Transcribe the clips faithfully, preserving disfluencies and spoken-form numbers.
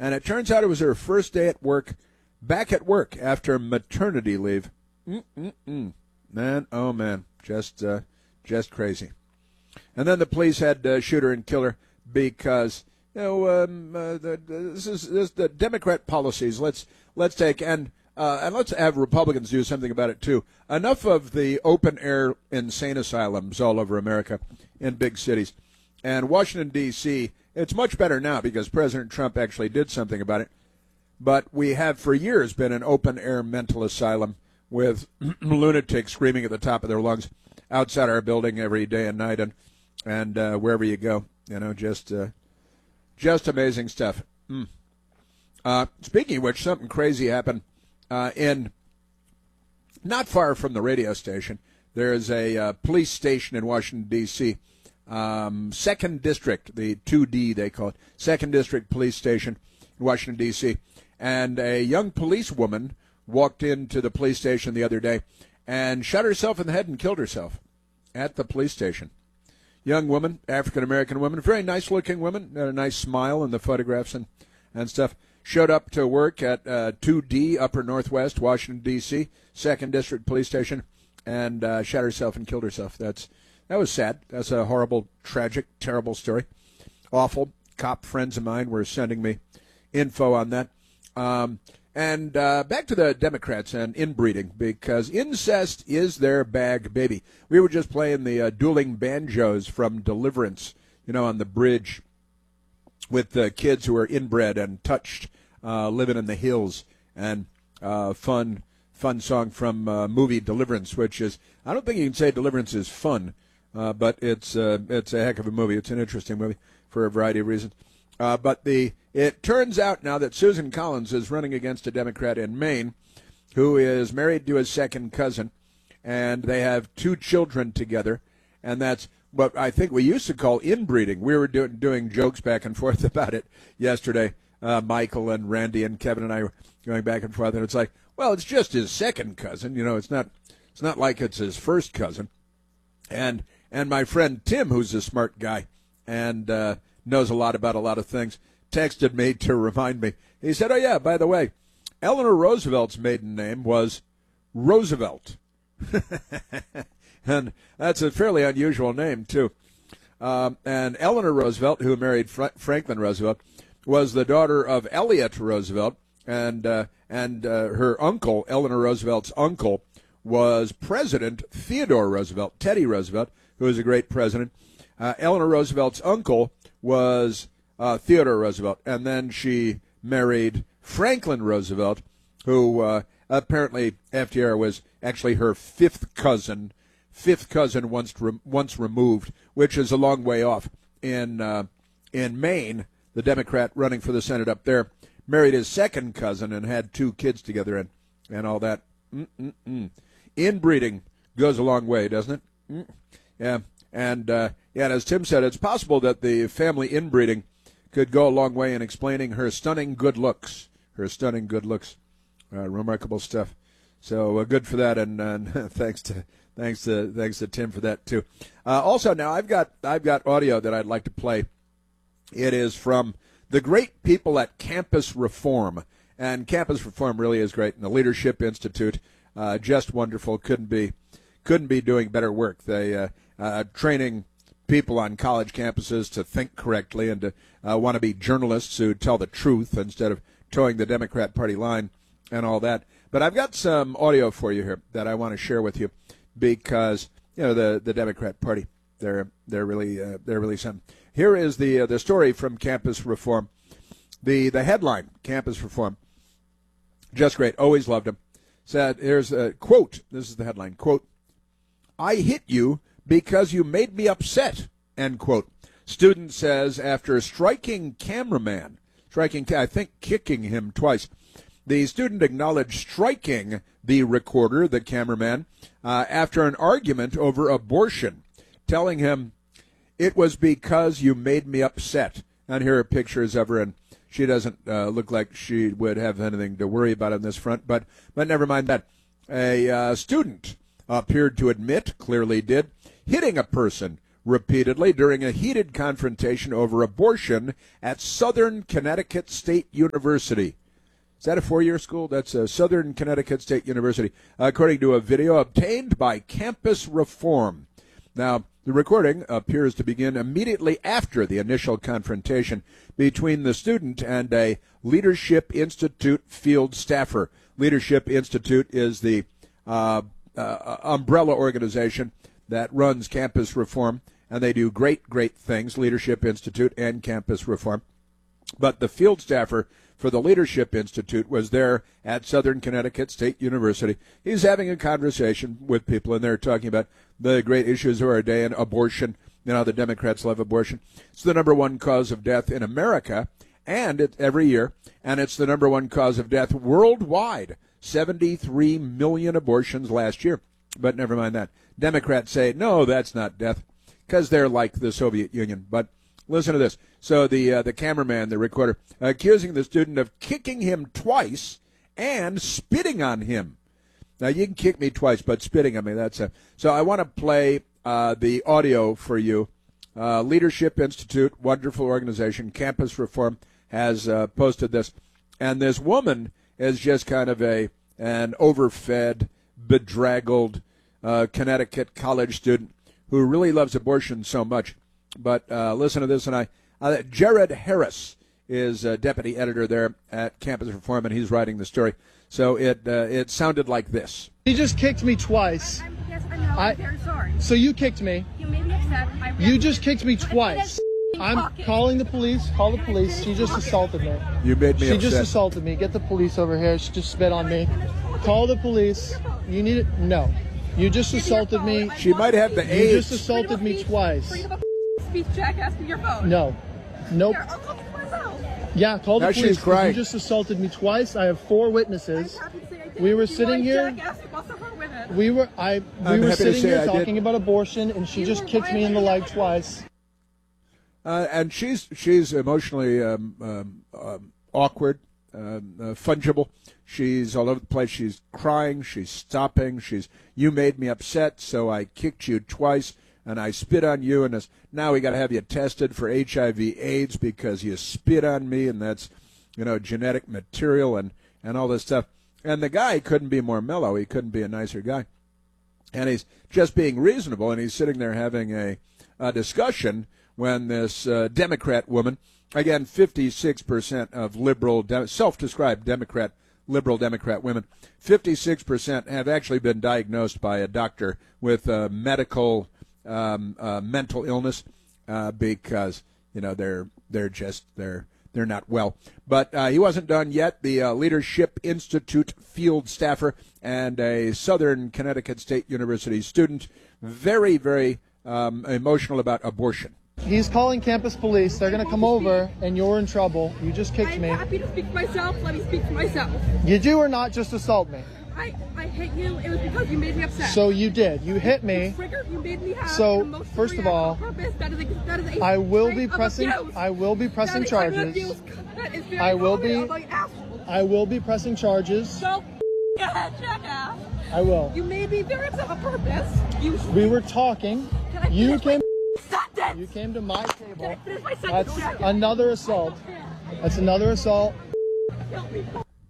And it turns out it was her first day at work, back at work after maternity leave. Mm-mm-mm. Man, oh man, just uh, just crazy. And then the police had to shoot her and kill her because, you know, um, uh, the, this is this, the Democrat policies. Let's let's take and uh, and let's have Republicans do something about it too. Enough of the open air insane asylums all over America in big cities, and Washington D C. It's much better now because President Trump actually did something about it. But we have for years been an open air mental asylum with lunatics screaming at the top of their lungs outside our building every day and night, and and uh, wherever you go, you know, just uh, just amazing stuff. Mm. Uh, speaking of which, something crazy happened uh, in not far from the radio station. There's a uh, police station in Washington D C, um, Second District, the two D they call it, Second District Police Station in Washington D C, and a young policewoman walked into the police station the other day and shot herself in the head and killed herself at the police station. Young woman, African-American woman, very nice-looking woman, had a nice smile in the photographs and, and stuff. Showed up to work at uh, two D, Upper Northwest, Washington, D C, Second District Police Station, and uh, shot herself and killed herself. That's That was sad. That's a horrible, tragic, terrible story. Awful. Cop friends of mine were sending me info on that. Um, and uh, back to the Democrats and inbreeding, because incest is their bag, baby. We were just playing the uh, dueling banjos from Deliverance, you know, on the bridge with the kids who are inbred and touched, uh, living in the hills, and uh, fun, fun song from uh, movie Deliverance, which is, I don't think you can say Deliverance is fun, uh, but it's uh, it's a heck of a movie. It's an interesting movie for a variety of reasons. Uh, but the it turns out now that Susan Collins is running against a Democrat in Maine who is married to his second cousin, and they have two children together, and that's what I think we used to call inbreeding. We were do- doing jokes back and forth about it yesterday. Uh, Michael and Randy and Kevin and I were going back and forth, and it's like, well, it's just his second cousin. You know, it's not it's not like it's his first cousin. And and my friend Tim, who's a smart guy and uh, knows a lot about a lot of things, texted me to remind me. He said, oh, yeah, by the way, Eleanor Roosevelt's maiden name was Roosevelt. And that's a fairly unusual name, too. Um, and Eleanor Roosevelt, who married Fra- Franklin Roosevelt, was the daughter of Elliott Roosevelt, and uh, and uh, her uncle, Eleanor Roosevelt's uncle, was President Theodore Roosevelt, Teddy Roosevelt, who was a great president. Uh, Eleanor Roosevelt's uncle was uh, Theodore Roosevelt, and then she married Franklin Roosevelt, who uh, apparently F D R was actually her fifth cousin, fifth cousin once re- once removed, which is a long way off. In uh, in Maine, the Democrat running for the Senate up there married his second cousin and had two kids together, and and all that. Mm-mm-mm. Inbreeding goes a long way, doesn't it? Mm. Yeah, and uh, yeah, and as Tim said, it's possible that the family inbreeding could go a long way in explaining her stunning good looks. Her stunning good looks, uh, remarkable stuff. So uh, good for that, and, and thanks to thanks to thanks to Tim for that too. Uh, also, now I've got I've got audio that I'd like to play. It is from the great people at Campus Reform, and Campus Reform really is great, and the Leadership Institute, uh, just wonderful. Couldn't be couldn't be doing better work. They uh, uh, training people on college campuses to think correctly and to uh, want to be journalists who tell the truth instead of towing the Democrat Party line and all that. But I've got some audio for you here that I want to share with you because, you know, the, the Democrat Party, they're they're really uh, they're really something. Here is the uh, the story from Campus Reform. The the headline, Campus Reform, just great. Always loved him. Said, here's a quote. This is the headline. Quote, I hit you because you made me upset, end quote. Student says after striking cameraman, striking, I think kicking him twice. The student acknowledged striking the recorder, the cameraman, uh, after an argument over abortion, telling him, it was because you made me upset. And here are pictures of her, and she doesn't uh, look like she would have anything to worry about on this front, but, but never mind that. A uh, student appeared to admit, clearly did, hitting a person repeatedly during a heated confrontation over abortion at Southern Connecticut State University. Is that a four-year school? That's uh, Southern Connecticut State University, according to a video obtained by Campus Reform. Now, the recording appears to begin immediately after the initial confrontation between the student and a Leadership Institute field staffer. Leadership Institute is the uh, uh, umbrella organization that runs Campus Reform, and they do great, great things, Leadership Institute and Campus Reform. But the field staffer for the Leadership Institute was there at Southern Connecticut State University. He's having a conversation with people, and they're talking about the great issues of our day and abortion. You know, the Democrats love abortion. It's the number one cause of death in America, and it, every year, and it's the number one cause of death worldwide. seventy-three million abortions last year. But never mind that. Democrats say, no, that's not death, because they're like the Soviet Union. But listen to this. So the uh, the cameraman, the recorder, accusing the student of kicking him twice and spitting on him. Now, you can kick me twice, but spitting on me, that's a... So I want to play uh, the audio for you. Uh, Leadership Institute, wonderful organization, Campus Reform, has uh, posted this. And this woman is just kind of a an overfed, bedraggled uh, Connecticut college student who really loves abortion so much. But uh, listen to this, and I... Uh, Jared Harris is uh, deputy editor there at Campus Reform, and he's writing the story. So it uh, it sounded like this. He just kicked me twice. I'm, I'm, yes, I know. I, I'm very sorry. So you kicked me. You made me upset. I really You just kicked me twice. I'm pocket. calling the police. Call the police. She just assaulted me. You made me She upset. just assaulted me. Get the police over here. She just spit on me. Call the police. You need it? No. You just assaulted me. She might have the You AIDS. just assaulted me twice. Freedom of speech, jackass, to your phone. No. Nope. Here, I'll call myself. Yeah, call the Now police. she's crying. You just assaulted me twice. I have four witnesses. I'm happy to say I did. We were You sitting like here. Jackass, you must have heard with it. We were I we I'm were happy to sitting say here I did. talking about abortion, and she You just were kicked me in the violating leg the twice. Uh, and she's she's emotionally um, um, um, awkward, um, uh, fungible. She's all over the place. She's crying. She's stopping. She's, you made me upset, so I kicked you twice, and I spit on you, and this, now we got to have you tested for H I V AIDS because you spit on me, and that's, you know, genetic material and, and all this stuff. And the guy couldn't be more mellow. He couldn't be a nicer guy. And he's just being reasonable, and he's sitting there having a, a discussion when this uh, Democrat woman, again, fifty-six percent of liberal, de- self-described Democrat, liberal Democrat women, fifty-six percent have actually been diagnosed by a doctor with uh, medical um, uh, mental illness uh, because, you know, they're they're just they're they're not well. But uh, he wasn't done yet. The uh, Leadership Institute field staffer and a Southern Connecticut State University student, very very um, emotional about abortion. He's calling campus police. They're going to come over, and you're in trouble. You just kicked I'm me. happy to speak for myself. Let me speak for myself. You do or not just assault me? I, I hit you. It was because you made me upset. So you did. You hit me. Trigger, you made me have So, an emotional first of reaction all, on purpose. That is a, that is a I will crime be of pressing. abuse. I will be pressing That is a crime of charges. abuse. That is very I will common be- among assholes. I will be pressing charges. So, go ahead, jackass. I will. You made me very upset on purpose. You. We were talking. Can I You finish my came. sentence? You came to my Can I table. finish my sentence, That's jackass? another assault. That's another assault. Kill me.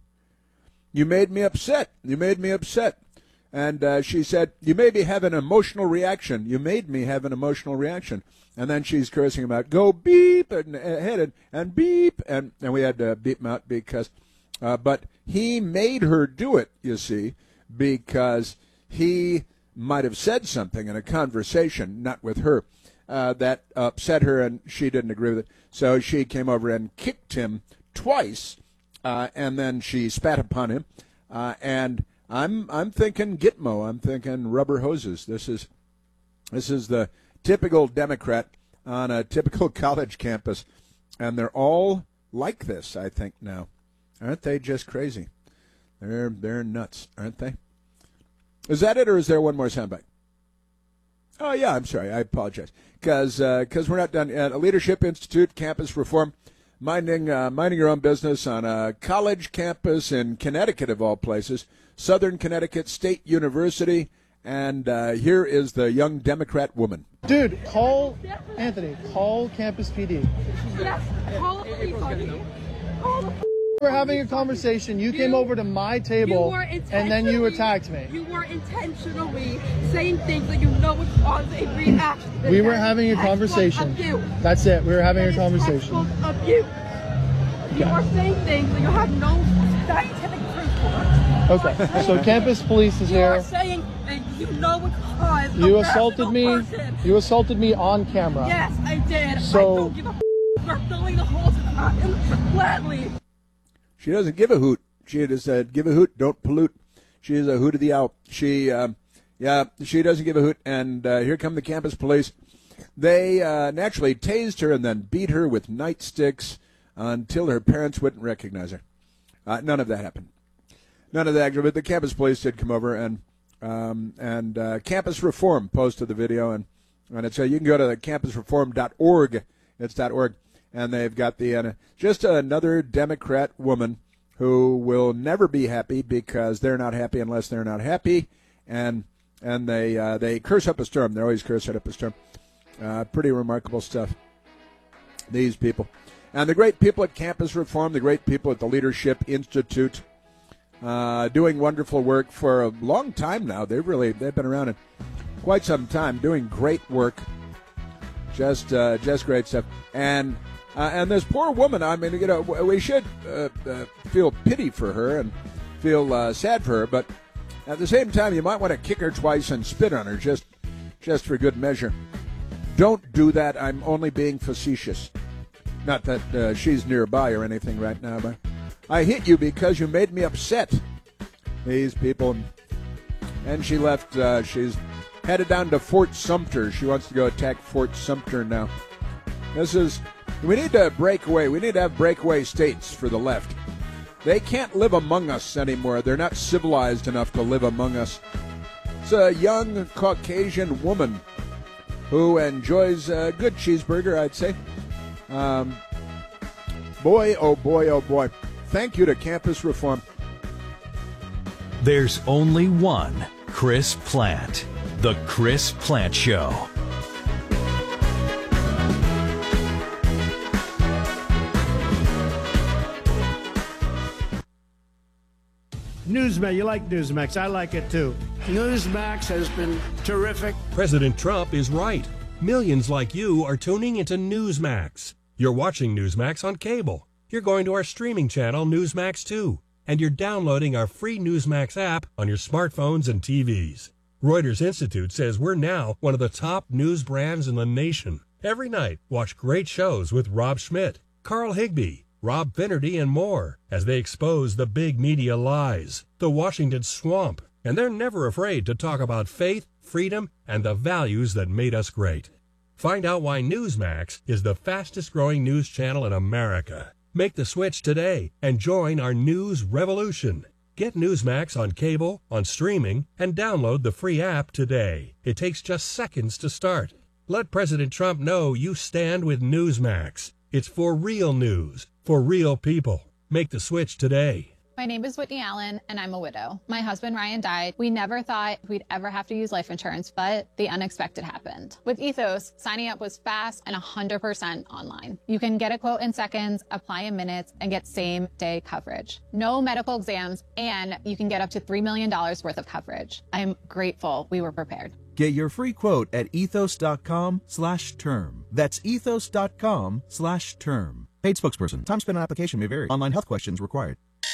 You made me upset. You made me upset. And uh, she said, you made me have an emotional reaction. You made me have an emotional reaction. And then she's cursing him out, go beep, and uh, headed, and beep. And, and we had to beep him out because, uh, but he made her do it, you see, because he might have said something in a conversation, not with her, uh, that upset her, and she didn't agree with it. So she came over and kicked him twice, uh, and then she spat upon him. Uh, and I'm I'm thinking Gitmo. I'm thinking rubber hoses. This is this is the typical Democrat on a typical college campus, and they're all like this. I think now, aren't they just crazy? They're they're nuts, aren't they? Is that it, or is there one more soundbite? Oh, yeah, I'm sorry. I apologize. Because uh, we're not done. At a Leadership Institute, Campus Reform, minding, uh, minding your own business on a college campus in Connecticut, of all places, Southern Connecticut State University. And uh, here is the young Democrat woman. Dude, call Anthony. Call Campus P D. Yes, call the police on me. Call the We're having a conversation. You, You- came over to my You table, were and then you intentionally- attacked me. You were intentionally saying things that you know would cause a reaction. We That were is having a textbook conversation. abuse. That's it. We were having That a is conversation. textbook abuse. You are saying things that you have no scientific proof for. Okay, so Campus Police is You are here. saying that you know would cause You a assaulted rational me. person. You assaulted me on camera. Yes, I did. So- I don't give a f- for filling the holes in the gladly. She doesn't give a hoot. She just said, "Give a hoot, don't pollute." She is a hoot of the owl. She, um, yeah, she doesn't give a hoot. And uh, here come the campus police. They uh, naturally tased her and then beat her with nightsticks until her parents wouldn't recognize her. Uh, none of that happened. None of that. But the campus police did come over, and um, and uh, Campus Reform posted the video, and and it's uh, you can go to the campus reform dot org. It's .org. And they've got the uh, just another Democrat woman who will never be happy because they're not happy unless they're not happy, and and they uh, they curse up a storm. They're always cursing up a storm. Uh, pretty remarkable stuff. These people, and the great people at Campus Reform, the great people at the Leadership Institute, uh, doing wonderful work for a long time now. They've really they've been around in quite some time, doing great work. Just uh, just great stuff, and. Uh, and this poor woman, I mean, you know, we should uh, uh, feel pity for her and feel uh, sad for her, but at the same time, you might want to kick her twice and spit on her just just for good measure. Don't do that. I'm only being facetious. Not that uh, she's nearby or anything right now, but I hit you because you made me upset. These people. And she left. Uh, she's headed down to Fort Sumter. She wants to go attack Fort Sumter now. This is... We need to break away. We need to have breakaway states for the left. They can't live among us anymore. They're not civilized enough to live among us. It's a young Caucasian woman who enjoys a good cheeseburger, I'd say. Um, boy, oh boy, oh boy. Thank you to Campus Reform. There's only one Chris Plante. The Chris Plante Show. Newsmax, you like Newsmax. I like it too. Newsmax has been terrific. President Trump is right. Millions like you are tuning into Newsmax. You're watching Newsmax on cable. You're going to our streaming channel, Newsmax two. And you're downloading our free Newsmax app on your smartphones and T Vs. Reuters Institute says we're now one of the top news brands in the nation. Every night, watch great shows with Rob Schmidt, Carl Higbie, Rob Finnerty, and more as they expose the big media lies, the Washington swamp, and they're never afraid to talk about faith, freedom, and the values that made us great. Find out why Newsmax is the fastest growing news channel in America. Make the switch today and join our news revolution. Get Newsmax on cable, on streaming, and download the free app today. It takes just seconds to start. Let President Trump know you stand with Newsmax. It's for real news, for real people. Make the switch today. My name is Whitney Allen, and I'm a widow. My husband, Ryan, died. We never thought we'd ever have to use life insurance, but the unexpected happened. With Ethos, signing up was fast and one hundred percent online. You can get a quote in seconds, apply in minutes, and get same-day coverage. No medical exams, and you can get up to three million dollars worth of coverage. I'm grateful we were prepared. Get your free quote at ethos.com slash term. That's ethos.com slash term. Paid spokesperson. Time spent on application may vary. Online health questions required.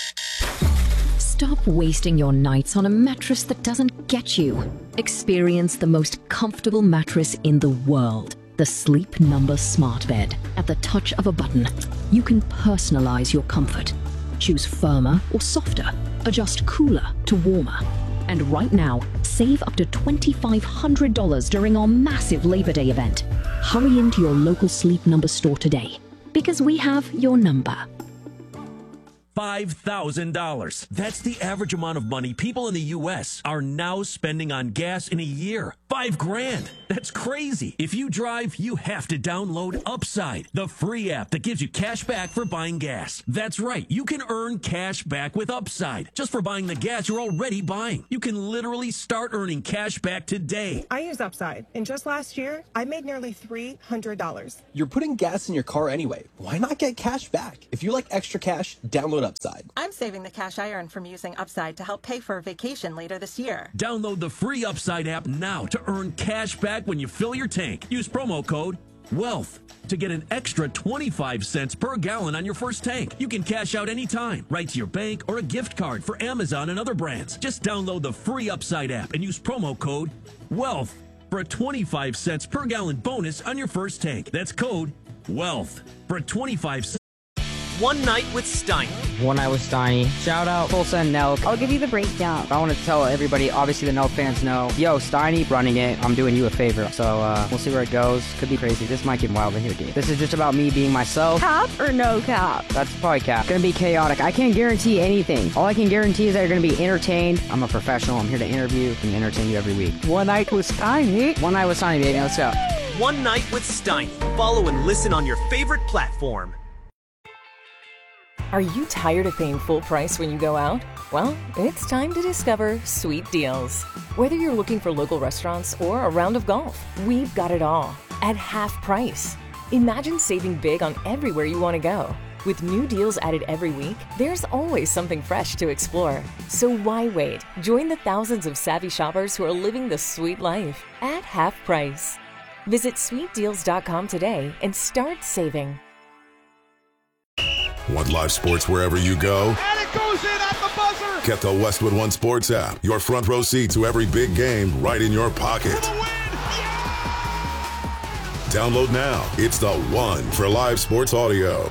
Stop wasting your nights on a mattress that doesn't get you. Experience the most comfortable mattress in the world. The Sleep Number Smart Bed. At the touch of a button, you can personalize your comfort. Choose firmer or softer. Adjust cooler to warmer. And right now, save up to twenty-five hundred dollars during our massive Labor Day event. Hurry into your local Sleep Number store today, because we have your number. five thousand dollars. That's the average amount of money people in the U S are now spending on gas in a year. Five grand. That's crazy. If you drive, you have to download Upside, the free app that gives you cash back for buying gas. That's right. You can earn cash back with Upside just for buying the gas you're already buying. You can literally start earning cash back today. I use Upside, and just last year, I made nearly three hundred dollars. You're putting gas in your car anyway. Why not get cash back? If you like extra cash, download Upside. I'm saving the cash I earn from using Upside to help pay for a vacation later this year. Download the free Upside app now to earn cash back when you fill your tank. Use promo code WEALTH to get an extra twenty-five cents per gallon on your first tank. You can cash out anytime, right to your bank or a gift card for Amazon and other brands. Just download the free Upside app and use promo code WEALTH for a twenty-five cents per gallon bonus on your first tank. That's code WEALTH for a twenty-five cents. One Night with Steiny. One Night with Steiny. Shout out Tulsa and Nelk. I'll give you the breakdown. I want to tell everybody, obviously the Nelk fans know, yo, Steiny running it. I'm doing you a favor. So uh, we'll see where it goes. Could be crazy. This might get wild in here, dude. This is just about me being myself. Cap or no cap? That's probably cap. Gonna be chaotic. I can't guarantee anything. All I can guarantee is that you're gonna be entertained. I'm a professional. I'm here to interview and entertain you every week. One Night with Steiny. One Night with Steiny, baby. Let's go. One Night with Steiny. Follow and listen on your favorite platform. Are you tired of paying full price when you go out? Well, it's time to discover Sweet Deals. Whether you're looking for local restaurants or a round of golf, we've got it all at half price. Imagine saving big on everywhere you want to go. With new deals added every week, there's always something fresh to explore. So why wait? Join the thousands of savvy shoppers who are living the sweet life at half price. Visit sweet deals dot com today and start saving. Want live sports wherever you go? And it goes in at the buzzer! Get the Westwood One Sports app. Your front row seat to every big game right in your pocket. For the win! Yeah! Download now. It's the one for live sports audio.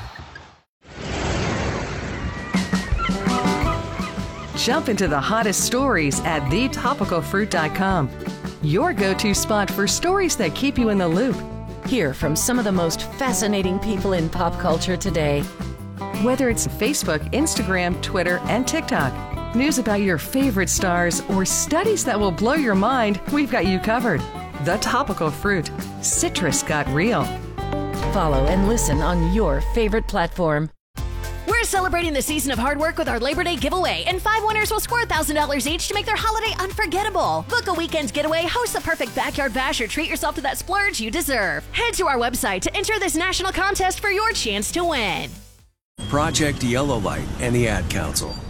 Jump into the hottest stories at the topical fruit dot com. Your go-to spot for stories that keep you in the loop. Hear from some of the most fascinating people in pop culture today. Whether it's Facebook, Instagram, Twitter, and TikTok, news about your favorite stars, or studies that will blow your mind, we've got you covered. The Topical Fruit. Citrus got real. Follow and listen on your favorite platform. We're celebrating the season of hard work with our Labor Day giveaway, and five winners will score one thousand dollars each to make their holiday unforgettable. Book a weekend's getaway, host the perfect backyard bash, or treat yourself to that splurge you deserve. Head to our website to enter this national contest for your chance to win. Project Yellow Light and the Ad Council.